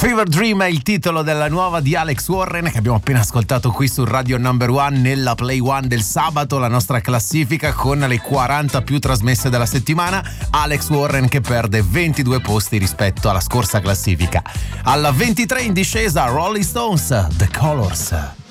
Fever Dream è il titolo della nuova di Alex Warren che abbiamo appena ascoltato qui su Radio Number One nella Play One del sabato, la nostra classifica con le 40 più trasmesse della settimana. Alex Warren che perde 22 posti rispetto alla scorsa classifica. Alla 23 in discesa Rolling Stones, The Colors.